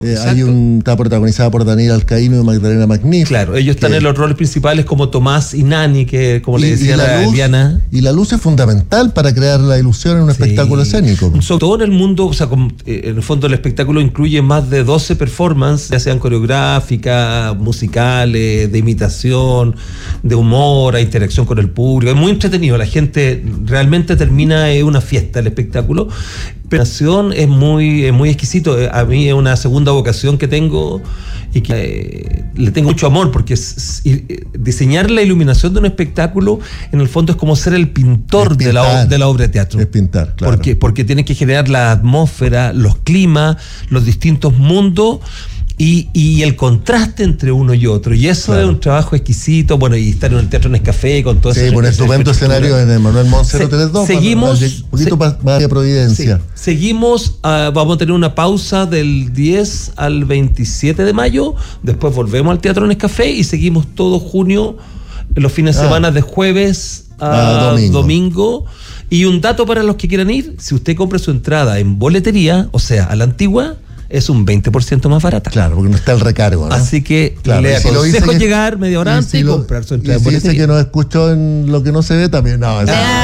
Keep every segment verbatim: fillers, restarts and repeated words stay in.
Eh, hay un, está protagonizada por Daniel Alcaíno y Magdalena McNiff. Claro, ellos están que, en los roles principales como Tomás y Nani, que como y, le decía la, la Diana. Y la luz es fundamental para crear la ilusión en un sí. espectáculo escénico. Sobre todo en el mundo, o sea, como, eh, en el fondo el espectáculo incluye más de doce performances, ya sean coreográficas, musicales, de imitación, de humor, a interacción con el público. Es muy entretenido, la gente realmente termina, es una fiesta el espectáculo. La iluminación es muy, es muy exquisito. A mí es una segunda vocación que tengo y que eh, le tengo mucho amor, porque es, es, diseñar la iluminación de un espectáculo en el fondo es como ser el pintor de la, de la obra de teatro. Es pintar, claro. Porque, porque tienes que generar la atmósfera, los climas, los distintos mundos. Y, y el contraste entre uno y otro, y eso claro. es un trabajo exquisito. Bueno, y estar en el Teatro Nescafé con todo sí, eso. Sí, con estupendo escenario en el Manuel Montserrat Se, Teles dos. Seguimos. Un poquito se, más de Providencia. Sí, seguimos, uh, vamos a tener una pausa del diez al veintisiete de mayo. Después volvemos al Teatro Nescafé y seguimos todo junio, los fines de ah. semana de jueves a ah, domingo. domingo. Y un dato para los que quieran ir: si usted compra su entrada en boletería, o sea, a la antigua, es un veinte por ciento más barata. Claro, porque no está el recargo, ¿no? Así que claro, le aconsejo si llegar media hora antes y, si y comprar su entrada. Y si dice que no escuchó en lo que no se ve, también no.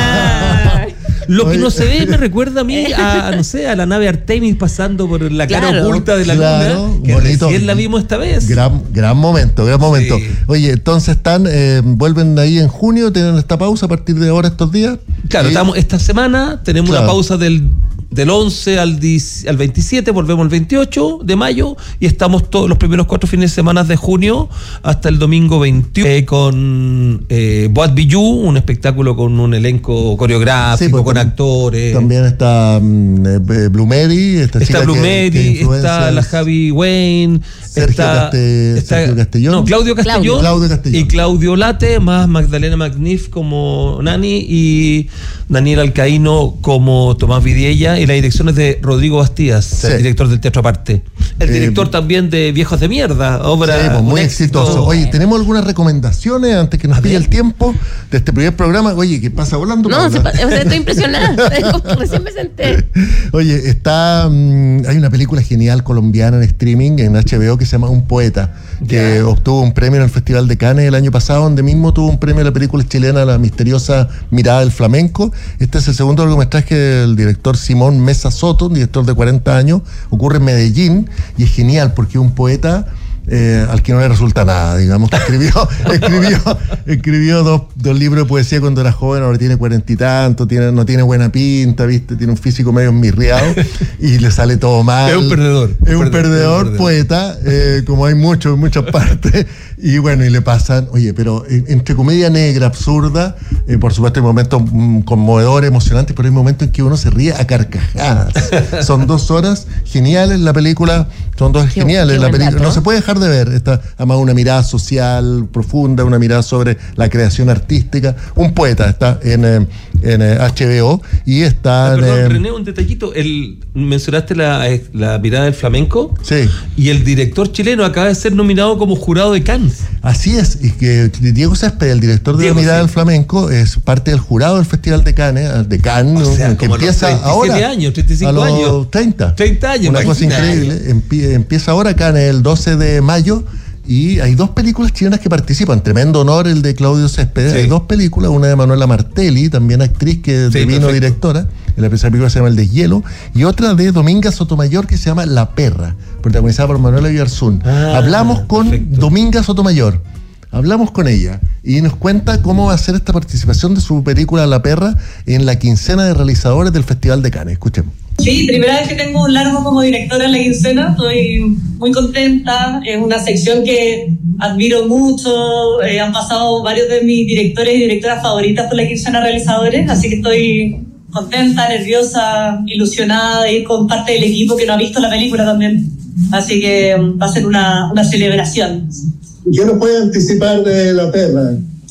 Ah, lo que no se ve me recuerda a mí a, no sé, a la nave Artemis pasando por la cara claro, oculta de la claro, luna, que bonito, recién la vimos esta vez. Gran, gran momento, gran momento. Sí. Oye, entonces están, eh, vuelven ahí en junio, tienen esta pausa a partir de ahora estos días. Claro, y, estamos esta semana, tenemos claro. una pausa del Del once al, diez, al veintisiete, volvemos el veintiocho de mayo y estamos todos los primeros cuatro fines de semana de junio hasta el domingo veintiuno eh, con eh, Boat Bijou, un espectáculo con un elenco coreográfico, sí, con actores. También está um, Blue Mary, esta está chica Blue que, Mary, que está la Javi Wayne, Sergio, está, Caste, está Sergio Castellón, no, Claudio Castellón, Claudio Castellón y Claudio Late, más Magdalena McNiff como Nani y Daniel Alcaíno como Tomás Vidiella, y la dirección es de Rodrigo Bastías, sí. el director del Teatro Aparte. El director eh, también de Viejos de Mierda, obra sí, pues, muy exitoso. Éxito. Oye, ¿tenemos algunas recomendaciones antes que nos pille el tiempo de este primer programa? Oye, ¿qué pasa volando? No, se, o sea, estoy impresionada. Recién me senté. Oye, está um, hay una película genial colombiana en streaming en H B O que se llama Un Poeta, que yeah. obtuvo un premio en el Festival de Cannes el año pasado, donde mismo tuvo un premio a la película chilena La misteriosa mirada del flamenco. Este es el segundo largometraje del director Simón Mesa Soto, un director de cuarenta años, ocurre en Medellín y es genial porque es un poeta eh, al que no le resulta nada, digamos, que escribió escribió, escribió dos, dos libros de poesía cuando era joven, ahora tiene cuarenta y tanto, tiene, no tiene buena pinta, ¿viste? Tiene un físico medio enmirriado y le sale todo mal. Es un perdedor. Es un, un perdedor, perdedor poeta, eh, como hay muchos en muchas partes. Y bueno, y le pasan, oye, pero entre comedia negra, absurda, eh, por supuesto hay momentos mm, conmovedores, emocionantes, pero hay momentos en que uno se ríe a carcajadas. Son dos horas geniales la película, son dos qué, geniales qué la película, no se puede dejar de ver. Está además una mirada social profunda, una mirada sobre la creación artística. Un Poeta está en, en, en H B O y está... Ah, perdón, en, René, un detallito, el, mencionaste la, la mirada del flamenco. Sí. Y el director chileno acaba de ser nominado como jurado de Cannes. Así es, y que Diego Césped, el director de Diego, La Mirada sí. del Flamenco, es parte del jurado del Festival de Cannes, de Cannes, o sea, que empieza treinta y siete ahora. años, treinta y cinco a los años. treinta. treinta años. Una cosa increíble. Empie, empieza ahora Cannes el doce de mayo. Y hay dos películas chilenas que participan. Tremendo honor el de Claudio Césped. Sí. Hay dos películas, una de Manuela Martelli, también actriz que sí, divino directora. La primera película se llama El Deshielo. Y otra de Dominga Sotomayor que se llama La Perra, protagonizada por Manuela Villarzún. Ah, Hablamos con perfecto. Dominga Sotomayor. Hablamos con ella y nos cuenta cómo va a ser esta participación de su película La Perra en la quincena de realizadores del Festival de Cannes. Escuchemos. Sí, primera vez que tengo un largo como directora en la quincena, estoy muy contenta, es una sección que admiro mucho, eh, han pasado varios de mis directores y directoras favoritas por la quincena de realizadores, así que estoy contenta, nerviosa, ilusionada de ir con parte del equipo que no ha visto la película también, así que va a ser una, una celebración. ¿Qué nos puede anticipar de La Perra?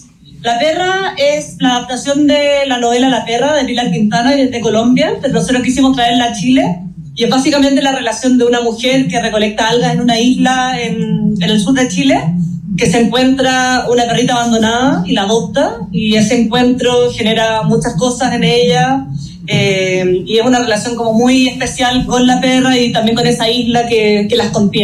La Perra es la adaptación de la novela La Perra de Pilar Quintana y es de Colombia, pero nosotros quisimos traerla a Chile y es básicamente la relación de una mujer que recolecta algas en una isla en, en el sur de Chile que se encuentra una perrita abandonada y la adopta, y ese encuentro genera muchas cosas en ella, eh, y es una relación como muy especial con la perra y también con esa isla que, que las contiene.